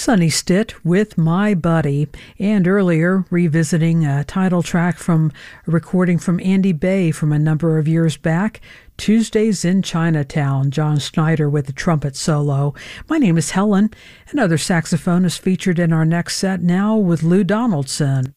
Sonny Stitt with My Buddy, and earlier revisiting a title track from a recording from Andy Bay from a number of years back, Tuesdays in Chinatown, John Schneider with the trumpet solo. My name is Helen. Another saxophonist featured in our next set now with Lou Donaldson.